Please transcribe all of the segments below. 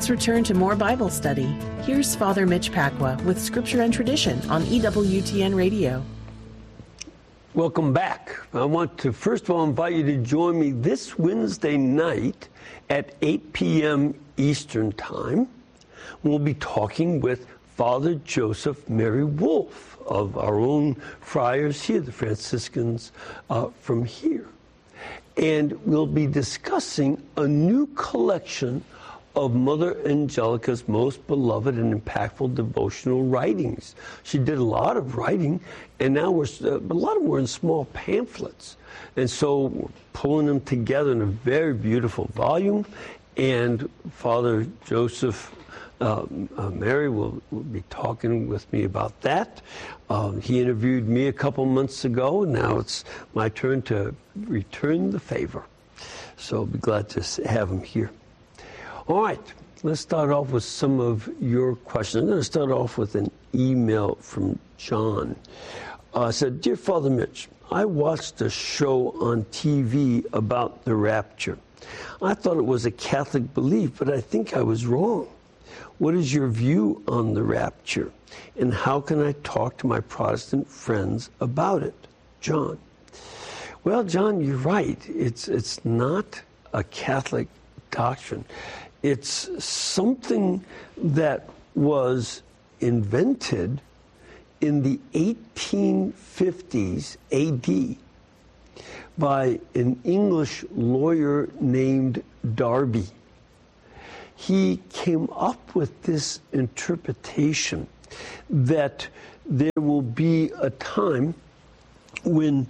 Let's return to more Bible study. Here's Father Mitch Pacwa with Scripture and Tradition on EWTN Radio. Welcome back. I want to first of all invite you to join me this Wednesday night at 8 p.m. Eastern Time. We'll be talking with Father Joseph Mary Wolf of our own friars here, the Franciscans from here. And we'll be discussing a new collection of Mother Angelica's most beloved and impactful devotional writings. She did a lot of writing, and now a lot of them were in small pamphlets. And so we're pulling them together in a very beautiful volume, and Father Joseph Mary will be talking with me about that. He interviewed me a couple months ago, and now it's my turn to return the favor. So I'll be glad to have him here. All right, let's start off with some of your questions. I'm going to start off with an email from John. Said, Dear Father Mitch, I watched a show on TV about the rapture. I thought it was a Catholic belief, but I think I was wrong. What is your view on the rapture? And how can I talk to my Protestant friends about it? John. Well, John, you're right. It's not a Catholic doctrine. It's something that was invented in the 1850s AD by an English lawyer named Darby. He came up with this interpretation that there will be a time when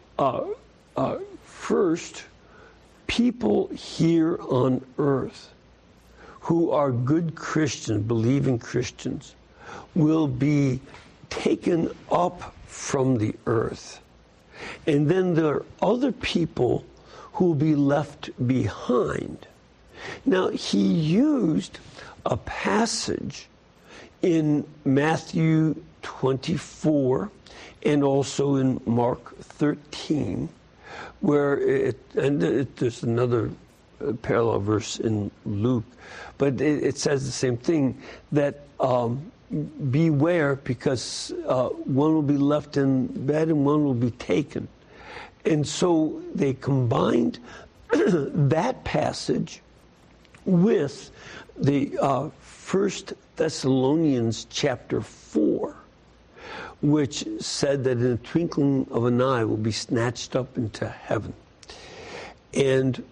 first people here on earth who are good Christians, believing Christians, will be taken up from the earth. And then there are other people who will be left behind. Now, he used a passage in Matthew 24 and also in Mark 13, where there's another parallel verse in Luke, but it says the same thing, that beware, because one will be left in bed and one will be taken. And so they combined that passage with the 1 Thessalonians chapter 4, which said that in the twinkling of an eye will be snatched up into heaven. And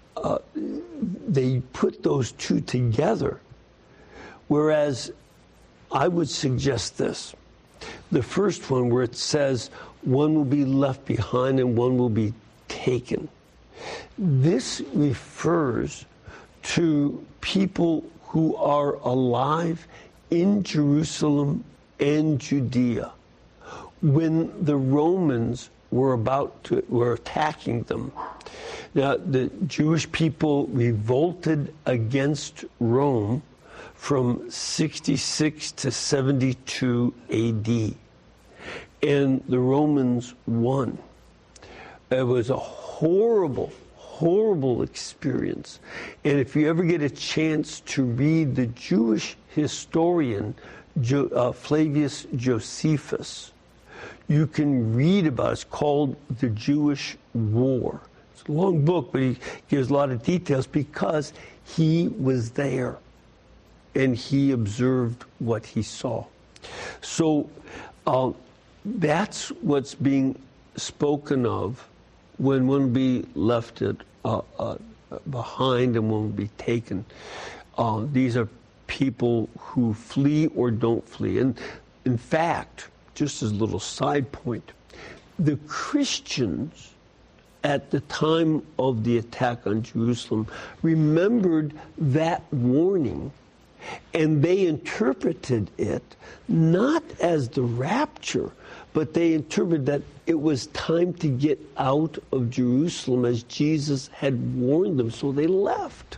they put those two together, whereas I would suggest this. The first one, where it says one will be left behind and one will be taken. This refers to people who are alive in Jerusalem and Judea when the Romans were attacking them. Now, the Jewish people revolted against Rome from 66 to 72 AD. And the Romans won. It was a horrible experience. And if you ever get a chance to read the Jewish historian Flavius Josephus, you can read about it. It's called The Jewish War. It's a long book, but he gives a lot of details because he was there and he observed what he saw. So that's what's being spoken of when one will be left behind and one will be taken. These are people who flee or don't flee. And in fact, just as a little side point, the Christians at the time of the attack on Jerusalem remembered that warning, and they interpreted it not as the rapture, but they interpreted that it was time to get out of Jerusalem as Jesus had warned them, so they left.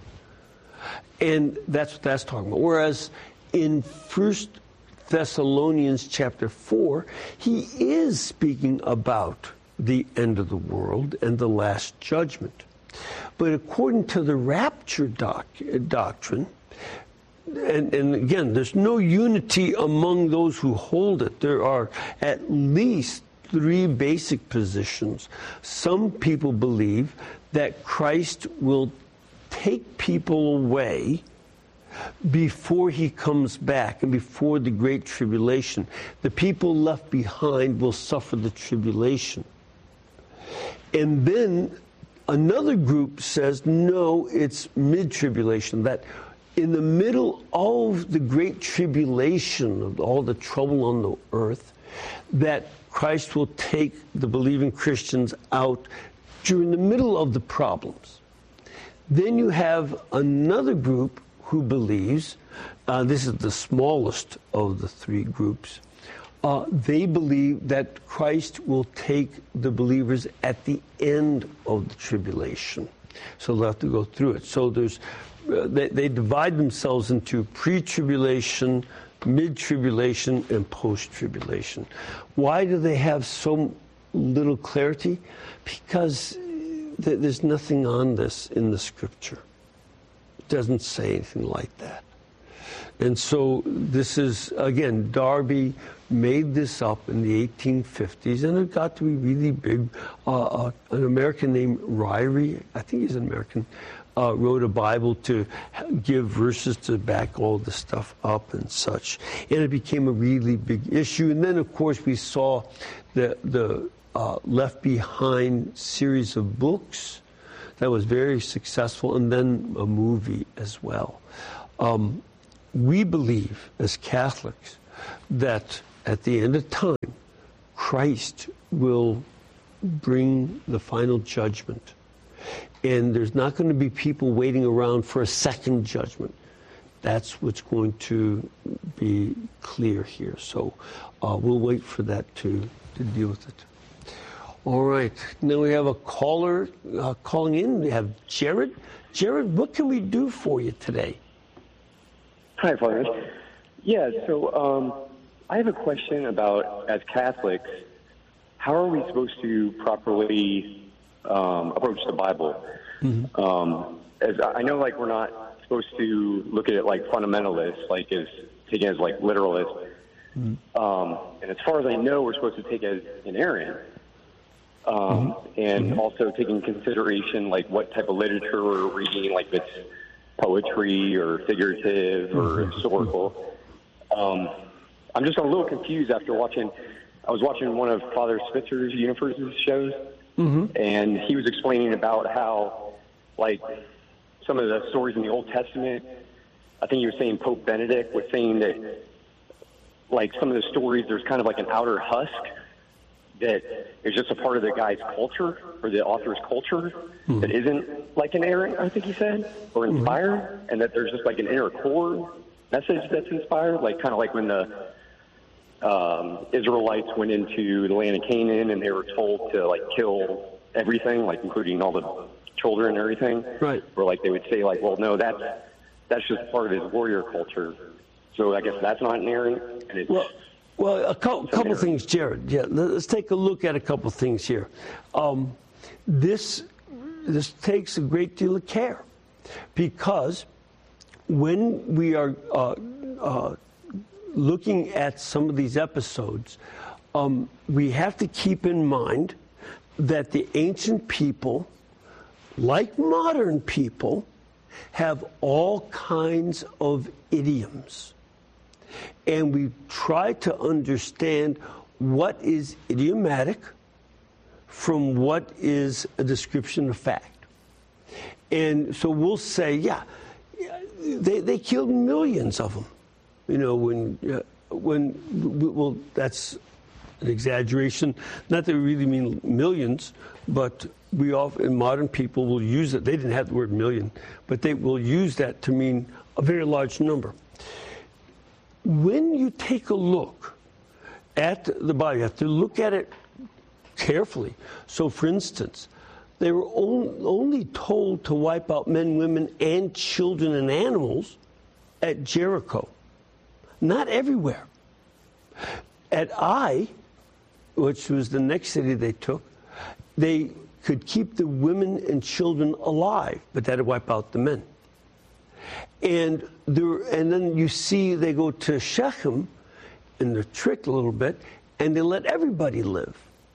And that's what that's talking about. Whereas in 1 Thessalonians chapter 4, he is speaking about the end of the world and the last judgment. But according to the rapture doctrine, and again, there's no unity among those who hold it. There are at least three basic positions. Some people believe that Christ will take people away before he comes back and before the Great Tribulation. The people left behind will suffer the tribulation. And then another group says, no, it's mid-tribulation, that in the middle of the Great Tribulation, of all the trouble on the earth, that Christ will take the believing Christians out during the middle of the problems. Then you have another group who believes, this is the smallest of the three groups, they believe that Christ will take the believers at the end of the tribulation. So they'll have to go through it. So there's, they divide themselves into pre-tribulation, mid-tribulation, and post-tribulation. Why do they have so little clarity? Because there's nothing on this in the Scripture. It doesn't say anything like that. And so this is, again, Darby made this up in the 1850s, and it got to be really big. An American named Ryrie, I think he's an American, wrote a Bible to give verses to back all the stuff up and such. And it became a really big issue. And then, of course, we saw the Left Behind series of books that was very successful, and then a movie as well. We believe, as Catholics, that at the end of time, Christ will bring the final judgment. And there's not going to be people waiting around for a second judgment. That's what's going to be clear here. So we'll wait for that to deal with it. All right. Now we have a caller calling in. We have Jared. Jared, what can we do for you today? Hi, Father. Yeah, so I have a question about, as Catholics, how are we supposed to properly approach the Bible? Mm-hmm. As I know, like, we're not supposed to look at it like fundamentalists, like as taking it as like literalists. Mm-hmm. And as far as I know, we're supposed to take it as inerrant. And also taking into consideration like what type of literature we're reading, like if it's poetry or figurative or historical. I'm just a little confused after I was watching one of Father Spitzer's Universes shows, and he was explaining about how, like, some of the stories in the Old Testament, I think he was saying Pope Benedict was saying that, like, some of the stories, there's kind of like an outer husk that is just a part of the guy's culture or the author's culture that isn't like inerrant, I think he said, or inspired, and that there's just like an inner core message that's inspired, like kind of like when the Israelites went into the land of Canaan and they were told to like kill everything, like including all the children and everything. Right. Or like they would say like, well, no, that's just part of his warrior culture. So I guess that's not inerrant. And it's Well, a couple things, Jared. Yeah, let's take a look at a couple things here. This takes a great deal of care, because when we are looking at some of these episodes, we have to keep in mind that the ancient people, like modern people, have all kinds of idioms. And we try to understand what is idiomatic from what is a description of fact. And so we'll say, yeah, they killed millions of them. You know, well, that's an exaggeration. Not that we really mean millions, but we often, modern people will use it. They didn't have the word million, but they will use that to mean a very large number. When you take a look at the Bible, you have to look at it carefully. So, for instance, they were only told to wipe out men, women, and children and animals at Jericho. Not everywhere. At Ai, which was the next city they took, they could keep the women and children alive, but that would wipe out the men. And then you see they go to Shechem, and they're tricked a little bit, and they let everybody live.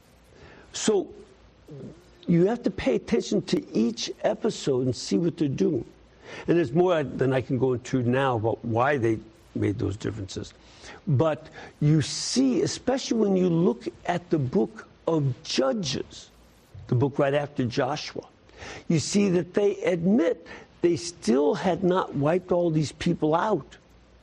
So you have to pay attention to each episode and see what they're doing. And there's more than I can go into now about why they made those differences. But you see, especially when you look at the book of Judges, the book right after Joshua, you see that they admit they still had not wiped all these people out.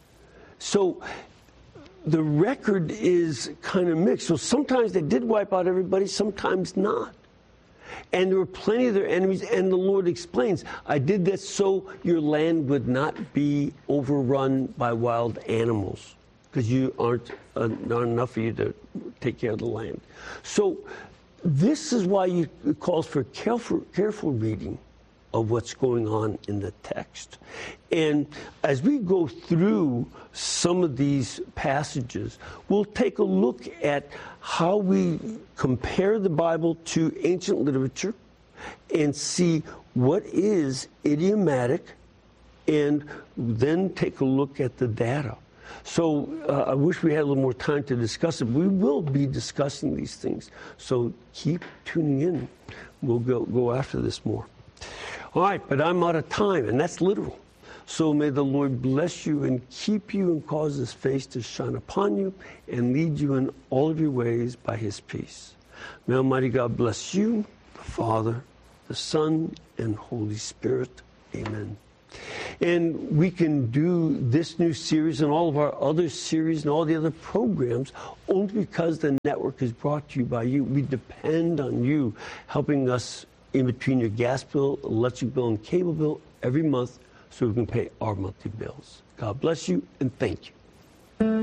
So the record is kind of mixed. So sometimes they did wipe out everybody, sometimes not. And there were plenty of their enemies, and the Lord explains, I did this so your land would not be overrun by wild animals, because you aren't not enough of you to take care of the land. So this is why it calls for careful reading of what's going on in the text. And as we go through some of these passages, we'll take a look at how we compare the Bible to ancient literature and see what is idiomatic, and then take a look at the data. So I wish we had a little more time to discuss it. We will be discussing these things. So keep tuning in. We'll go after this more. All right, but I'm out of time, and that's literal. So may the Lord bless you and keep you and cause his face to shine upon you and lead you in all of your ways by his peace. May Almighty God bless you, the Father, the Son, and Holy Spirit. Amen. And we can do this new series and all of our other series and all the other programs only because the network is brought to you by you. We depend on you helping us in between your gas bill, electric bill, and cable bill every month so we can pay our monthly bills. God bless you, and thank you.